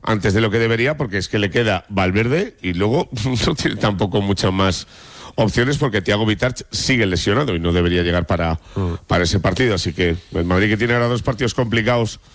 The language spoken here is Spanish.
antes de lo que debería, porque es que le queda Valverde y luego no tiene tampoco muchas más opciones, porque Thiago Vitach sigue lesionado y no debería llegar para ese partido. Así que el Madrid, que tiene ahora 2 partidos complicados